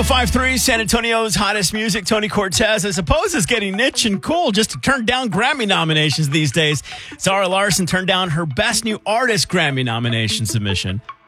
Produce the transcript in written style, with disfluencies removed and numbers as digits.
5-3, San Antonio's hottest music, Tony Cortez, I suppose, is getting niche and cool just to turn down Grammy nominations these days. Zara Larsson turned down her Best New Artist Grammy nomination submission